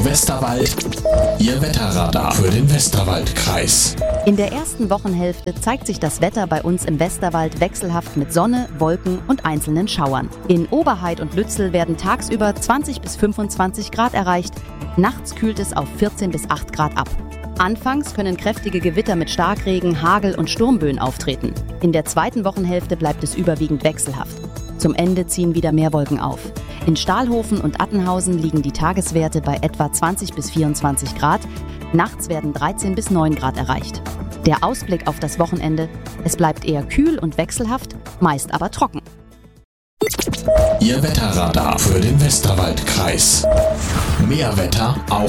Westerwald, Ihr Wetterradar für den Westerwaldkreis. In der ersten Wochenhälfte zeigt sich das Wetter bei uns im Westerwald wechselhaft mit Sonne, Wolken und einzelnen Schauern. In Oberhaid und Lützel werden tagsüber 20 bis 25 Grad erreicht, nachts kühlt es auf 14 bis 8 Grad ab. Anfangs können kräftige Gewitter mit Starkregen, Hagel und Sturmböen auftreten. In der zweiten Wochenhälfte bleibt es überwiegend wechselhaft. Zum Ende ziehen wieder mehr Wolken auf. In Stahlhofen und Attenhausen liegen die Tageswerte bei etwa 20 bis 24 Grad. Nachts werden 13 bis 9 Grad erreicht. Der Ausblick auf das Wochenende: Es bleibt eher kühl und wechselhaft, meist aber trocken. Ihr Wetterradar für den Westerwaldkreis. Mehr Wetter auch